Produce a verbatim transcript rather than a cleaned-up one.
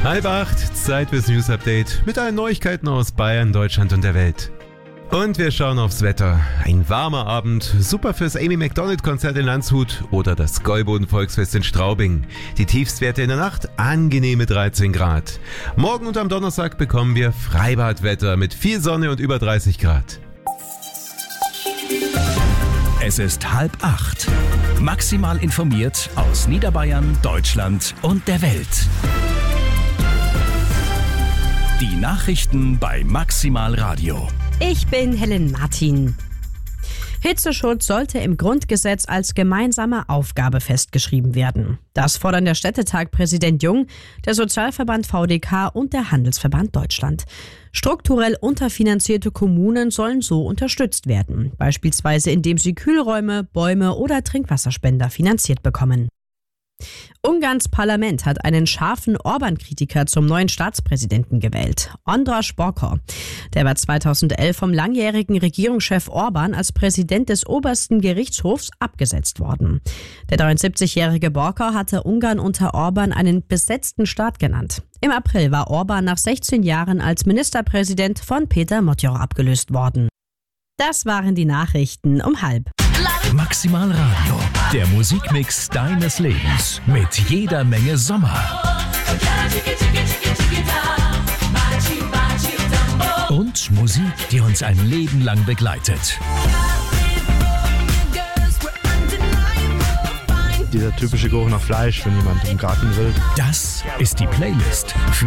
Halb acht, Zeit fürs News Update mit allen Neuigkeiten aus Bayern, Deutschland und der Welt. Und wir schauen aufs Wetter. Ein warmer Abend, super fürs Amy Macdonald-Konzert in Landshut oder das Gäuboden-Volksfest in Straubing. Die Tiefstwerte in der Nacht angenehme dreizehn Grad. Morgen und am Donnerstag bekommen wir Freibadwetter mit viel Sonne und über dreißig Grad. Es ist halb acht. Maximal informiert aus Niederbayern, Deutschland und der Welt. Die Nachrichten bei Maximal Radio. Ich bin Helen Martin. Hitzeschutz sollte im Grundgesetz als gemeinsame Aufgabe festgeschrieben werden. Das fordern der Städtetag-Präsident Jung, der Sozialverband V D K und der Handelsverband Deutschland. Strukturell unterfinanzierte Kommunen sollen so unterstützt werden, beispielsweise indem sie Kühlräume, Bäume oder Trinkwasserspender finanziert bekommen. Ungarns Parlament hat einen scharfen Orban-Kritiker zum neuen Staatspräsidenten gewählt, András Bokor. Der war zweitausendelf vom langjährigen Regierungschef Orban als Präsident des obersten Gerichtshofs abgesetzt worden. Der dreiundsiebzigjährige Bokor hatte Ungarn unter Orban einen besetzten Staat genannt. Im April war Orban nach sechzehn Jahren als Ministerpräsident von Péter Matthör abgelöst worden. Das waren die Nachrichten um halb. Maximal Radio, der Musikmix deines Lebens mit jeder Menge Sommer. Und Musik, die uns ein Leben lang begleitet. Dieser typische Geruch nach Fleisch, wenn jemand im Garten will. Das ist die Playlist für